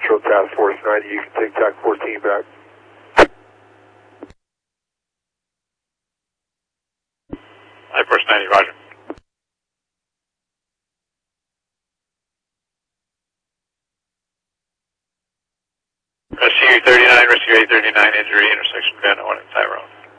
Central Task Force 90, you can take TAC 14 back. Air Force 90, roger. Rescue 39, Rescue 839, injury, intersection Van 1 and Tyrone.